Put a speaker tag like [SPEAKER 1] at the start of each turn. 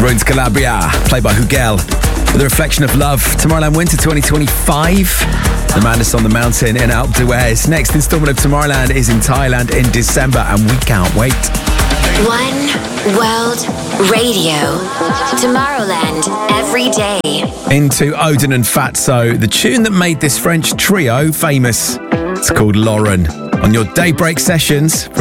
[SPEAKER 1] Ruins Calabria, played by Hugel, with a reflection of love. Tomorrowland Winter 2025. The Madness on the Mountain in Alpe d'Huez. Next instalment of Tomorrowland is in Thailand in December, and we can't wait.
[SPEAKER 2] One World Radio. Tomorrowland every day.
[SPEAKER 1] Into Odin and Fatso, the tune that made this French trio famous. It's called Lauren. On your Daybreak sessions from